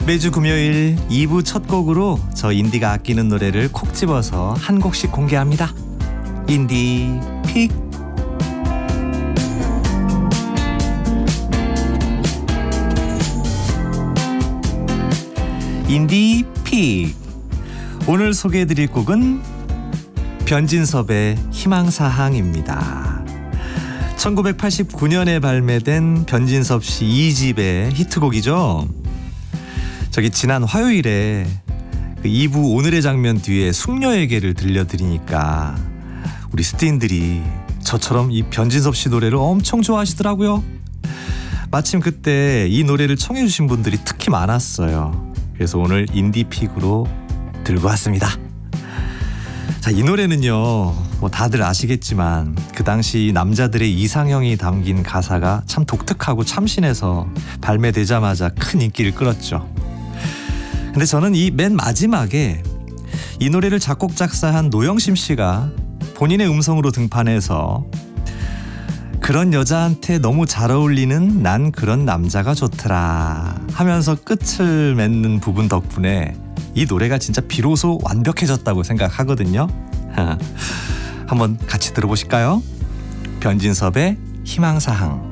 매주 금요일 2부 첫 곡으로 저 인디가 아끼는 노래를 콕 집어서 한 곡씩 공개합니다. 인디 픽. 인디 픽. 오늘 소개해드릴 곡은 변진섭의 희망사항입니다. 1989년에 발매된 변진섭 씨 2집의 히트곡이죠. 저기 지난 화요일에 그 2부 오늘의 장면 뒤에 숙녀에게를 들려드리니까 우리 스티인들이 저처럼 이 변진섭 씨 노래를 엄청 좋아하시더라고요. 마침 그때 이 노래를 청해 주신 분들이 특히 많았어요. 그래서 오늘 인디픽으로 들고 왔습니다. 자, 이 노래는요, 뭐 다들 아시겠지만 그 당시 남자들의 이상형이 담긴 가사가 참 독특하고 참신해서 발매되자마자 큰 인기를 끌었죠. 근데 저는 이 맨 마지막에 이 노래를 작곡 작사한 노영심 씨가 본인의 음성으로 등판해서 그런 여자한테 너무 잘 어울리는 난 그런 남자가 좋더라 하면서 끝을 맺는 부분 덕분에 이 노래가 진짜 비로소 완벽해졌다고 생각하거든요. 한번 같이 들어보실까요? 변진섭의 희망사항.